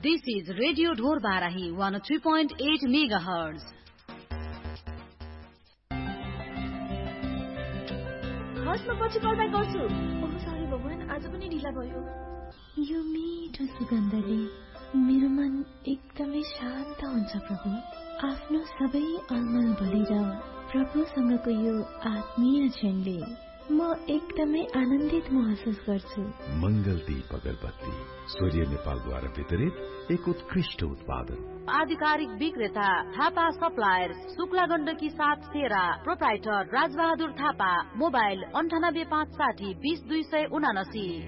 This is Radio Dhor Barahi 103.8 MHz. हस् म पछि कल ब्याक गर्छु। ओह सरी भगवान, आज पनि ढिला भयो। यो मिठो सुगन्धले मेरो मन एकदमै शान्त हुन्छ प्रभु। आफ्नो सबै अलमल भुलेर प्रभुसँगको यो आत्मीय क्षणले म एकदमै आनन्दित महसुस गर्छु। मंगल दीप अगरबत्ती सूर्य नेपालद्वारा वितरित एक उत्कृष्ट उत्पादन। आधिकारिक विक्रेता थापा सप्लायर्स, शुक्ला गण्डकी 7 सेरा, प्रोप्राइटर राजबहादुर थापा, मोबाइल 9856 20279।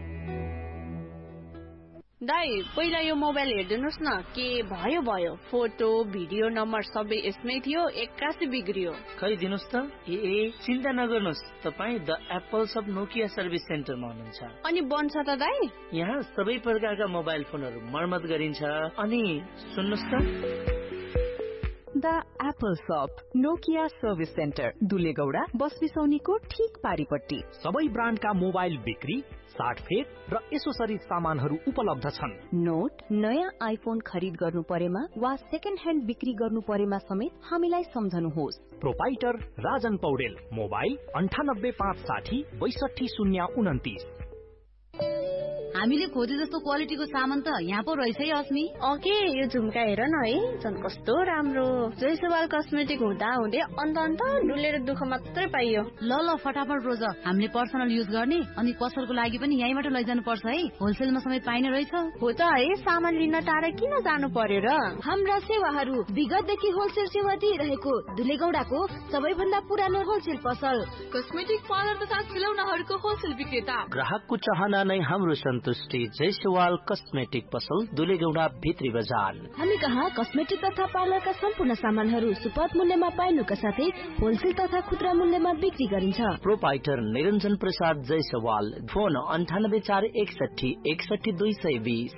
दाइ पहिला यो मोबाइल हेर्दिनुस् न, के भयो भयो, फोटो भिडियो नम्बर सबै यसमै थियो, 81 बिग्रियो। खै दिनुस् त। ए चिन्ता नगर्नुस्, तपाई द एप्पल शप नोकिया सर्भिस सेन्टरमा हुनुहुन्छ। अनि बन्छ त दाइ? यहाँ सबै प्रकारका मोबाइल फोनहरू मर्मत गरिन्छ। अनि सुन्नुस् त, द एप्पल शप नोकिया सर्भिस सेन्टर, दुलेगौडा बस बिसौनीको ठीक पारिपट्टि। सबै ब्रान्डका मोबाइल बिक्री, साटफेर र एसोसरिज सामानहरू उपलब्ध छन्। नोट, नयाँ आइफोन खरिद गर्नु परेमा वा सेकेन्ड ह्यान्ड बिक्री गर्नु परेमा समेत हामीलाई सम्झनुहोस्। Proprietor Rajan Paudel, mobile 9856 62029। हामीले खोजे जस्तो क्वालिटीको सामान त यहाँ पो रहेछ है अस्मी। ओके, यो झुम्का हेर न है, झन् कस्तो राम्रो। जयसवाल कस्मेटिक हुँदा हुँदै अन्त डुलेर दुःख मात्रै पाइयो। ल फटाफट रोज, हामीले पर्सनल युज गर्ने अनि पसलको लागि पनि यहीँबाट लैजानु पर्छ है, होलसेलमा समेत पाइने रहेछ। हो त है, सामान लिन टाढा किन जानु पर्यो र? हाम्रा सेवाहरू विगतदेखि होलसेल सेवा दिइरहेको दुलेगौडाको सबैभन्दा पुरानो होलसेल पसल, कस्मेटिक पार्लर तथा खिलौनाहरूको होलसेल विक्रेता। ग्राहकको चाहना नै हाम्रो सन्तुष्टि। जयसवाल कस्मेटिक पसल, दुलेगौडा भित्री बजार। हामी कहाँ कस्मेटिक तथा पार्लरका सम्पूर्ण सामानहरू सुपथ मूल्यमा पाइनुका साथै होलसेल तथा खुद्रा मूल्यमा बिक्री गरिन्छ। प्रोपाइटर निरञ्जन प्रसाद जयसवाल, फोन 9841 61 220।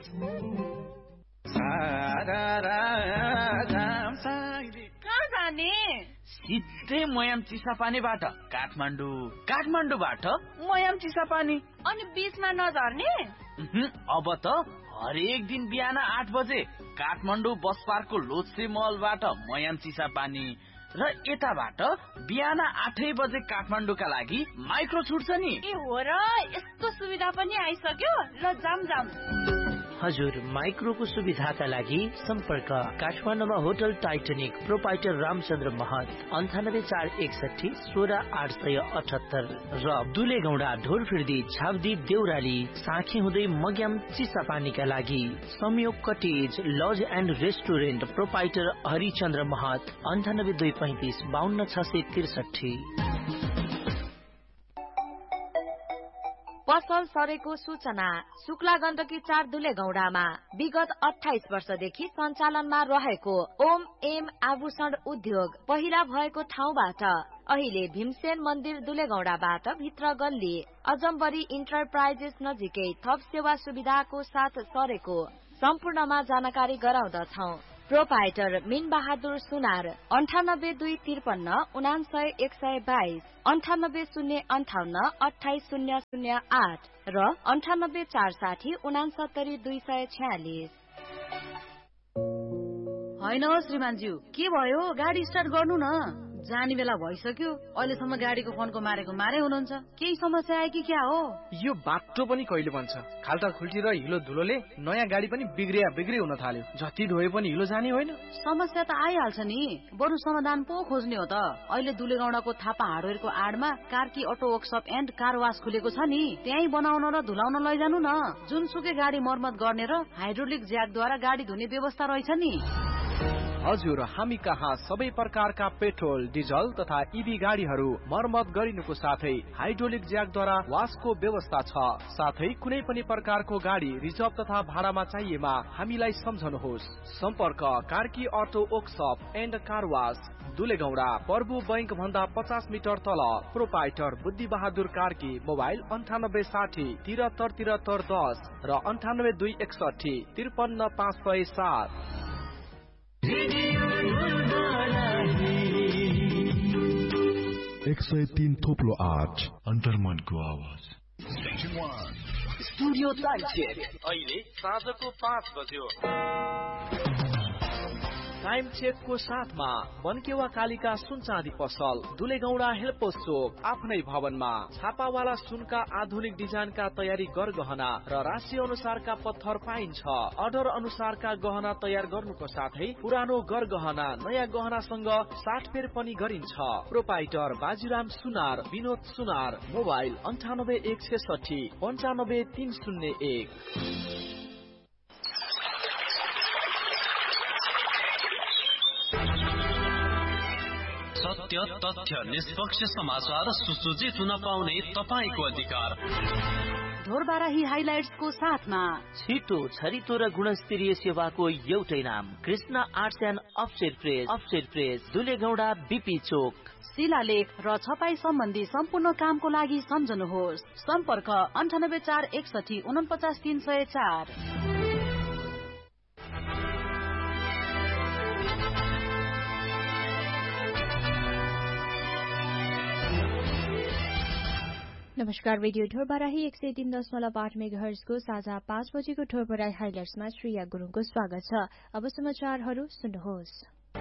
कहाँ जाने? सिधै मयाम चिसापानीबाट काठमाडौँबाट मयाम चिसापानी। अनि बीचमा नझर्ने? अब त हरेक दिन बिहान 8 बजे काठमाडौँ बस पार्कको लोछ्रे महलबाट मयाम चिसापानी र यताबाट बिहान 8 बजे काठमाडौँका लागि माइक्रो छुट्छ नि। ए हो र, यस्तो सुविधा पनि आइसक्यो। ल जाम। हजुर, माइक्रोको सुविधाका लागि सम्पर्क काठमाडौँमा होटल टाइटनिक, प्रोपाइटर रामचन्द्र महत 98461 16878 र दुलेगौडा ढोरफिर्दी छाब्दी देउराली साँखे हुँदै मग्याम चिसापानीका लागि संयोग cottage laws and restaurant, proprietor Harichandra महत 9825 52 663। पसल सरेको सूचना। शुक्ला गण्डकी 4 दुलेगौडामा विगत 28 वर्षदेखि सञ्चालनमा रहेको ओम एम आभूषण उद्योग पहिला भएको ठाउँबाट अहिले भीमसेन मन्दिर दुलेगौडाबाट भित्र गल्ली अजम्बरी इन्टरप्राइजेस नजिकै थप सेवा सुविधाको साथ सरेको सम्पूर्णमा जानकारी गराउँदछौ। प्रोपाइटर मिन बहादुर सुनार 98253 99122 98058 28008 र 98460 69246। होइन हो श्रीमानज्यू, के भयो? गाडी स्टार्ट गर्नु न। जाने बेला भइसक्यो, अहिलेसम्म गाडीको फोनको मारेको मारे हुनुहुन्छ। केही समस्या आयो कि क्या हो? यो बाटो पनि कहिले बन्छ? खाल्टा खुल्टी र हिलो धुलोले नयाँ गाडी पनि बिग्रे हुन थाल्यो। जति धोए पनि हिलो जाने होइन। समस्या त आइहाल्छ नि, बरु समाधान पो खोज्ने हो त। अहिले दुलेगौडाको Thapa हार्डवेयरको आडमा Karki auto workshop and car वास खुलेको छ नि, त्यही बनाउन र धुलाउन लैजानु न। जुनसुकै गाडी मर्मत गर्ने र हाइड्रोलिक ज्याकद्वारा गाडी धुने व्यवस्था रहेछ नि। हजुर, हामी कहाँ सबै प्रकारका पेट्रोल, डिजल तथा ईभी गाडीहरू मर्मत गरिनुको साथै हाइड्रोलिक ज्याकद्वारा वासको व्यवस्था छ। साथै कुनै पनि प्रकारको गाडी रिजर्भ तथा भाडामा चाहिएमा हामीलाई सम्झनुहोस्। सम्पर्क Karki auto workshop and car वास, दुलेगौडा, प्रभु बैंक भन्दा 50 मिटर तल। प्रोपाइटर बुद्धि बहादुर कार्की, मोबाइल 9860 7373 10 र 98261 53507। 103.8 अन्तर्मनको आवाज। स्टुडियो टाइम चेक अहिले साँझको 5 बज्यो। टाइम चेकको साथमा बनकेवा कालिका सुन चाँदी पसल दुलेगौडा हेल्पोस चोक आफ्नै भवनमा छापावाला सुनका आधुनिक डिजाइनका तयारी गरगहना र राशि अनुसारका पत्थर पाइन्छ। अर्डर अनुसारका गहना तयार गर्नुको साथै पुरानो गरगहना नयाँ गहनासँग साटफेर पनि गरिन्छ। प्रोपाइटर बाजीराम सुनार, विनोद सुनार, मोबाइल 9816 95301। सत्य, तथ्य, निष्पक्ष समाचार सुसज्जित हुन पाउने तपाईको अधिकार। ढोरबाराही हाइलाइट्सको साथमा छिटो, छरितो र गुणस्तरीय सेवाको एउटै नाम Krishna arts and offset press दुलेगौडा BP चोक। शिलालेख र छपाई सम्बन्धी सम्पूर्ण कामको लागि सम्झनुहोस्। सम्पर्क 98461 49304। नमस्कार, रेडियो ढोरबाराही 103.8 मेगाहर्जको साझा 5 बजेको ढोरबाराही हाइलाइट्समा श्रेया गुरुङको स्वागत छ। अब समाचारहरू सुन्नुहोस्।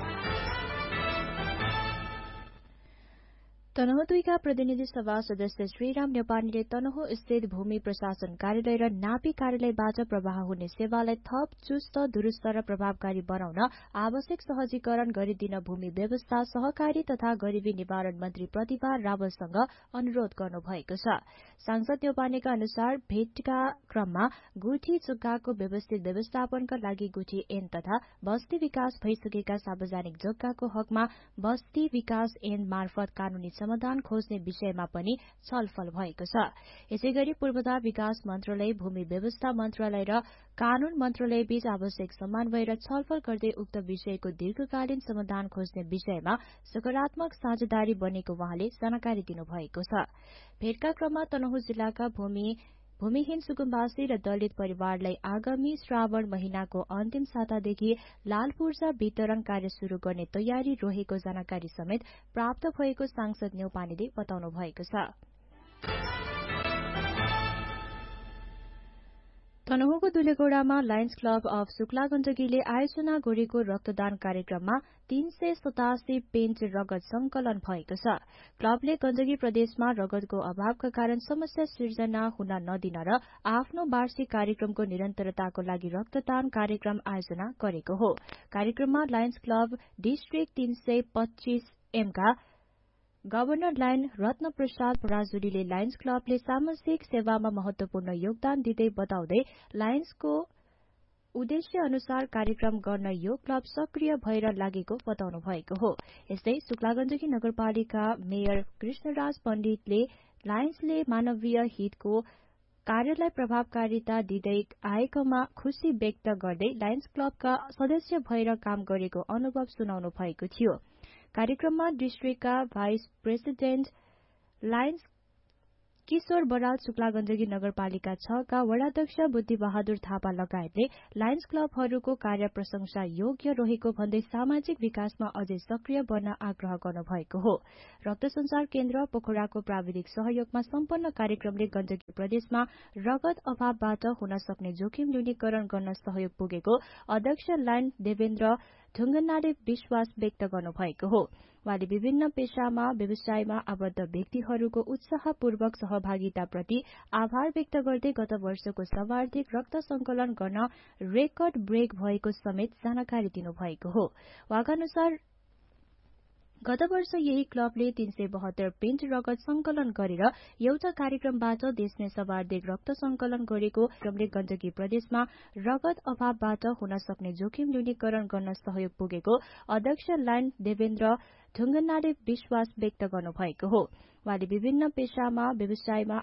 तनहुँ 2 का प्रतिनिधि सभा सदस्य श्रीराम नेपालीले तनहुँ स्थित भूमि प्रशासन कार्यालय र नापी कार्यालयबाट प्रवाह हुने सेवालाई थप चुस्त, दुरूस्त र प्रभावकारी बनाउन आवश्यक सहजीकरण गरिदिन भूमि व्यवस्था, सहकारी तथा गरिबी निवारण मन्त्री प्रतिभा रावलसँग अनुरोध गर्नुभएको छ। सांसद न्यौपानेका अनुसार भेटका क्रममा गुठी जग्गाको व्यवस्थित व्यवस्थापनका लागि गुठी ऐन तथा बस्ती विकास भइसकेका सार्वजनिक जग्गाको हकमा बस्ती विकास ऐन मार्फत कानूनी समाधान खोज्ने विषयमा पनि छलफल भएको छ। यसैगरी पूर्वाधार विकास मन्त्रालय, भूमि व्यवस्था मन्त्रालय र कानून मन्त्रालय बीच आवश्यक समन्वय र छलफल गर्दै उक्त विषयको दीर्घकालीन समाधान खोज्ने विषयमा सकारात्मक साझेदारी बनेको उहाँले जानकारी दिनुभएको छ। भेटका क्रममा तनहुँ जिल्लाका भूमिहीन सुकुम्बासी र दलित परिवारलाई आगामी श्रावण महिनाको अन्तिम सातादेखि लाल पूर्जा वितरण कार्य शुरू गर्ने तयारी रहेको जानकारी समेत प्राप्त भएको सांसद न्यौपानेले बताउनु भएको छ। तनहुँको दुलेगौडामा लायन्स क्लब अफ शुक्ला गण्डकीले आयोजना गरेको रक्तदान कार्यक्रममा 387 पेन्ट रगत संकलन भएको छ। क्लबले गण्डकी प्रदेशमा रगतको अभावका कारण समस्या सिर्जना हुन नदिन र आफ्नो वार्षिक कार्यक्रमको निरन्तरताको लागि रक्तदान कार्यक्रम आयोजना गरेको हो। कार्यक्रममा लायन्स क्लब डिस्ट्रिक्ट 325 का गभर्नर लायन रत्न प्रसाद पराजुलीले लायन्स क्लबले सामाजिक सेवामा महत्वपूर्ण योगदान दिँदै बताउँदै लायन्सको उद्देश्य अनुसार कार्यक्रम गर्न यो क्लब सक्रिय भएर लागेको बताउनु भएको हो। यस्तै शुक्लागण्डकी नगरपालिका मेयर कृष्णराज पण्डितले लायन्सले मानवीय हितको कार्यलाई प्रभावकारिता दिँदै आएकोमा खुशी व्यक्त गर्दै लायन्स क्लबका सदस्य भएर काम गरेको अनुभव सुनाउनु भएको थियो। कार्यक्रममा डिस्ट्रिक्टका भाइस प्रेसिडेन्ट लायन्स किशोर बराल, शुक्लागण्डकी नगरपालिका 6 का वडाध्यक्ष बुद्धि बहादुर थापा लगायतले लायन्स क्लबहरूको कार्य प्रशंसा योग्य रहेको भन्दै सामाजिक विकासमा अझै सक्रिय बन्न आग्रह गर्नुभएको हो। रक्त संचार केन्द्र पोखराको प्राविधिक सहयोगमा सम्पन्न कार्यक्रमले गण्डकी प्रदेशमा रगत अभावबाट हुन सक्ने जोखिम न्यूनीकरण गर्न सहयोग पुगेको अध्यक्ष लायन देवेन्द्र ढुङ्गनाले विश्वास व्यक्त गर्नुभएको हो। उहाँले विभिन्न पेशामा व्यवसायमा आबद्ध व्यक्तिहरूको उत्साहपूर्वक सहभागिताप्रति आभार व्यक्त गर्दै गत वर्षको सर्वाधिक रक्त संकलन गर्न रेकर्ड ब्रेक भएको समेत जानकारी दिनुभएको हो। उहाँका अनुसार गत वर्ष यही क्लबले 372 पेन्ट रगत संकलन गरेर एउटा कार्यक्रमबाट देशमै सर्वाधिक रक्त संकलन गरेको क्रमले गण्डकी प्रदेशमा रगत अभावबाट हुन सक्ने जोखिम न्यूनीकरण गर्न सहयोग पुगेको अध्यक्ष लायन देवेन्द्र ढुङ्गनाले विश्वास व्यक्त गर्नुभएको हो। उहाँले विभिन्न पेशामा व्यवसायमा